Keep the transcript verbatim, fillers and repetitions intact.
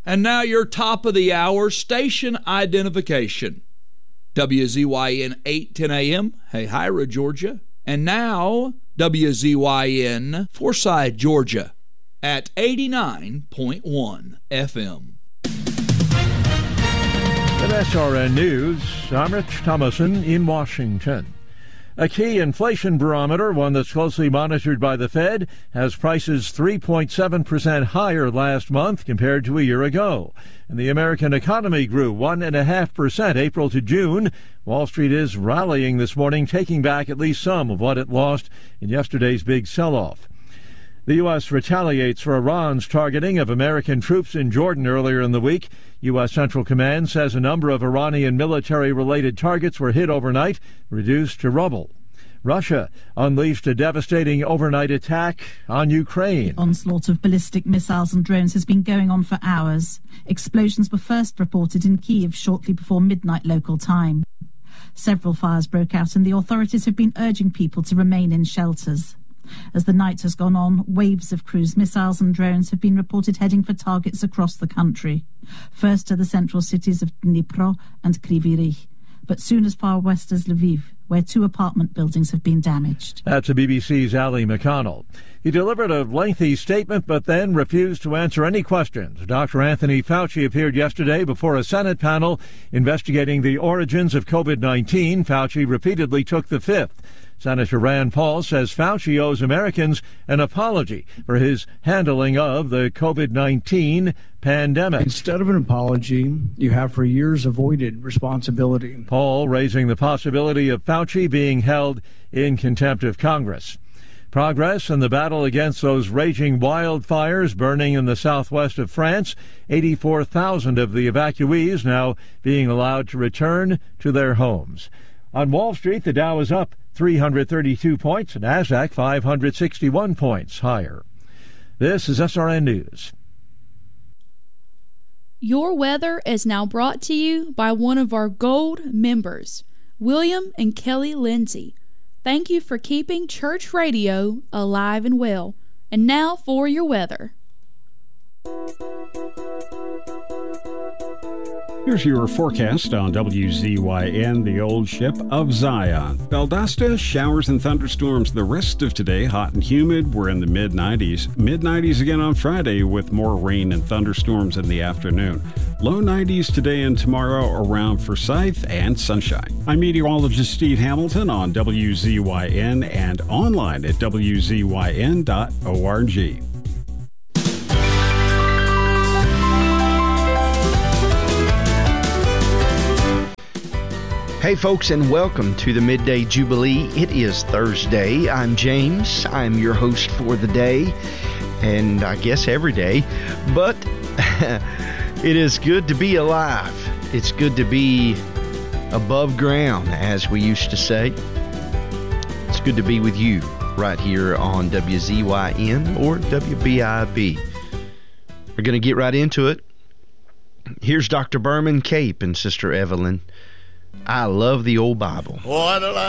And now your top of the hour station identification. W Z Y N eight ten A M, Hahira, Georgia. And now W Z Y N Forsyth, Georgia at eighty-nine point one F M. At S R N News, I'm Rich Thomason in Washington. A key inflation barometer, one that's closely monitored by the Fed, has prices three point seven percent higher last month compared to a year ago. And the American economy grew one point five percent April to June. Wall Street is rallying this morning, taking back at least some of what it lost in yesterday's big sell-off. The U S retaliates for Iran's targeting of American troops in Jordan earlier in the week. U S Central Command says a number of Iranian military-related targets were hit overnight, reduced to rubble. Russia unleashed a devastating overnight attack on Ukraine. The onslaught of ballistic missiles and drones has been going on for hours. Explosions were first reported in Kyiv shortly before midnight local time. Several fires broke out, and the authorities have been urging people to remain in shelters. As the night has gone on, waves of cruise missiles and drones have been reported heading for targets across the country. First to the central cities of Dnipro and Kryvyi Rih, but soon as far west as Lviv, where two apartment buildings have been damaged. That's the B B C's Ali McConnell. He delivered a lengthy statement, but then refused to answer any questions. Doctor Anthony Fauci appeared yesterday before a Senate panel investigating the origins of COVID nineteen. Fauci repeatedly took the fifth. Senator Rand Paul says Fauci owes Americans an apology for his handling of the COVID nineteen pandemic. Instead of an apology, you have for years avoided responsibility. Paul raising the possibility of Fauci being held in contempt of Congress. Progress in the battle against those raging wildfires burning in the southwest of France. eighty-four thousand of the evacuees now being allowed to return to their homes. On Wall Street, the Dow is up three hundred thirty-two points, and NASDAQ five hundred sixty-one points higher. This is S R N News. Your weather is now brought to you by one of our Gold members, William and Kelly Lindsay. Thank you for keeping church radio alive and well. And now for your weather. Here's your forecast on W Z Y N, the old ship of Zion. Valdosta, showers and thunderstorms the rest of today, hot and humid. We're in the mid nineties. mid nineties again on Friday with more rain and thunderstorms in the afternoon. Low nineties today and tomorrow around Forsyth and sunshine. I'm meteorologist Steve Hamilton on W Z Y N and online at W Z Y N dot org. Hey folks, and welcome to the Midday Jubilee. It is Thursday. I'm James. I'm your host for the day, and I guess every day. But it is good to be alive. It's good to be above ground, as we used to say. It's good to be with you right here on W Z Y N or W B I B. We're going to get right into it. Here's Doctor Berman Cape and Sister Evelyn. I love the old Bible. What a